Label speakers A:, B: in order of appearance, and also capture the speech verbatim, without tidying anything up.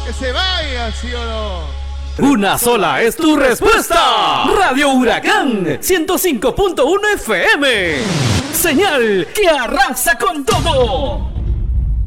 A: que se vaya, ¿sí o no?
B: Una sola es tu respuesta. Radio Huracán ciento cinco punto uno F M. Señal que arrasa con todo.